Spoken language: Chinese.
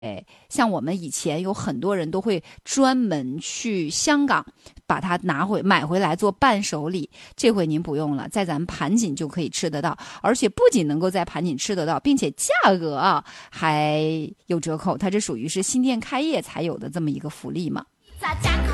像我们以前有很多人都会专门去香港把它买回来做伴手礼，这回您不用了，在咱们盘锦就可以吃得到，而且不仅能够在盘锦吃得到，并且价格还有折扣，它这属于是新店开业才有的这么一个福利嘛。